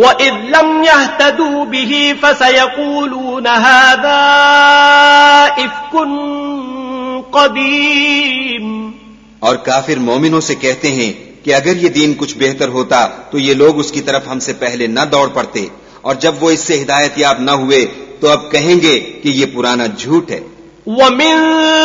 वइज़ lump यहतदू बिही फसयक़ूलून हाज़ा इफ़्कुन क़दीम। और काफिर मोमिनों से कहते हैं कि अगर ये दीन कुछ बेहतर होता तो ये लोग उसकी तरफ हमसे पहले न दौड़ पड़ते, और जब वो इससे हिदायत याब न हुए तो अब कहेंगे कि ये पुराना झूठ है।